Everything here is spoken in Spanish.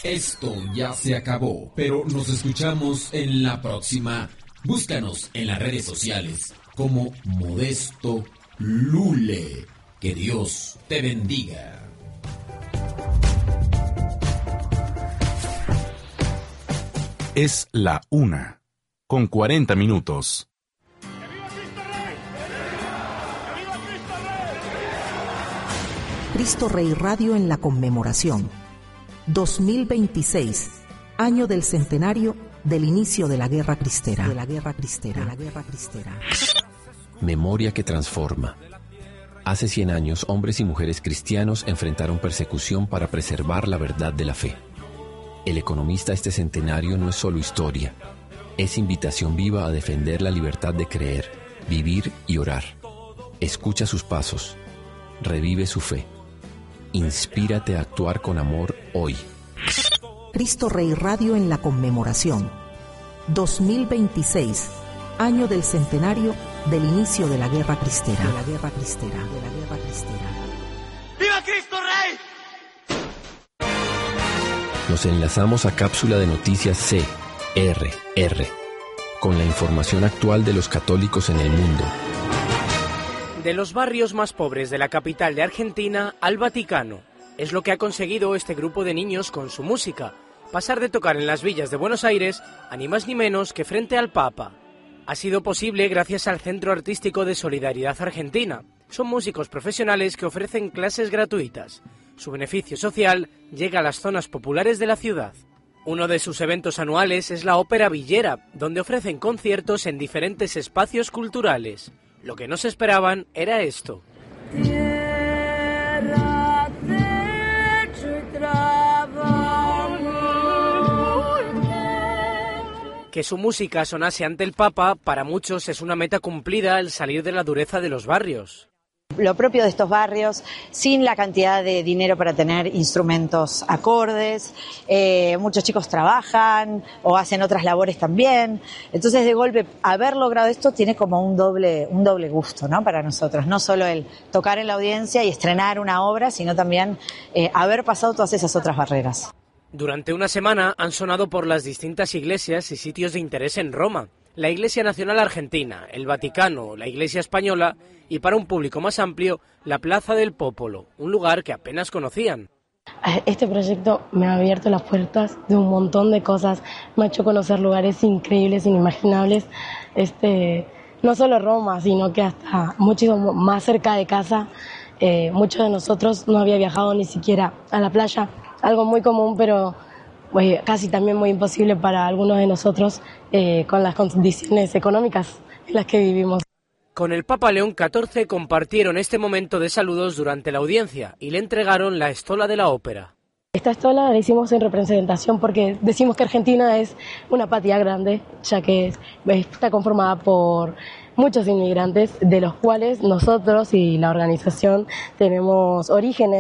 Esto ya se acabó, pero nos escuchamos en la próxima. Búscanos en las redes sociales como Modesto Lule. Que Dios te bendiga. Es la 1:40. Cristo Rey Radio en la conmemoración. 2026, año del centenario del inicio de la Guerra Cristera. Memoria que transforma. Hace 100 años, hombres y mujeres cristianos enfrentaron persecución para preservar la verdad de la fe. El economista este centenario no es solo historia, es invitación viva a defender la libertad de creer, vivir y orar. Escucha sus pasos, revive su fe. Inspírate a actuar con amor hoy. Cristo Rey Radio en la conmemoración. 2026, año del centenario del inicio de la Guerra Cristera. ¡Viva Cristo Rey! Nos enlazamos a cápsula de noticias CRR, con la información actual de los católicos en el mundo. De los barrios más pobres de la capital de Argentina al Vaticano. Es lo que ha conseguido este grupo de niños con su música. Pasar de tocar en las villas de Buenos Aires a ni más ni menos que frente al Papa. Ha sido posible gracias al Centro Artístico de Solidaridad Argentina. Son músicos profesionales que ofrecen clases gratuitas. Su beneficio social llega a las zonas populares de la ciudad. Uno de sus eventos anuales es la Ópera Villera, donde ofrecen conciertos en diferentes espacios culturales. Lo que no se esperaban era esto. Tierra, techo y trabajo. Que su música sonase ante el Papa, para muchos es una meta cumplida al salir de la dureza de los barrios. Lo propio de estos barrios, sin la cantidad de dinero para tener instrumentos acordes, muchos chicos trabajan o hacen otras labores también, entonces de golpe haber logrado esto tiene como un doble gusto, ¿no? Para nosotros, no solo el tocar en la audiencia y estrenar una obra, sino también haber pasado todas esas otras barreras. Durante una semana han sonado por las distintas iglesias y sitios de interés en Roma. La Iglesia Nacional Argentina, el Vaticano, la Iglesia Española y para un público más amplio, la Plaza del Popolo, un lugar que apenas conocían. Este proyecto me ha abierto las puertas de un montón de cosas, me ha hecho conocer lugares increíbles, inimaginables, no solo Roma, sino que hasta mucho más cerca de casa. Muchos de nosotros no había viajado ni siquiera a la playa, algo muy común, pero casi también muy imposible para algunos de nosotros con las condiciones económicas en las que vivimos. Con el Papa León XIV compartieron este momento de saludos durante la audiencia y le entregaron la estola de la ópera. Esta estola la hicimos en representación porque decimos que Argentina es una patria grande, ya que está conformada por muchos inmigrantes, de los cuales nosotros y la organización tenemos orígenes.